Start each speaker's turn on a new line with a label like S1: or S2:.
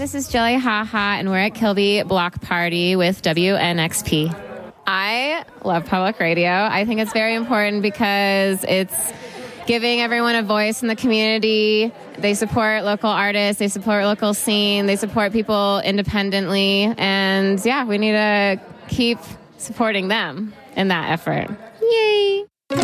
S1: this is Jelly Haha, and we're at Kilby Block Party with WNXP. I love public radio. I think it's very important because it's giving everyone a voice in the community. They support local artists, they support local scene, they support people independently, and yeah, we need to keep supporting them in that effort. Yay!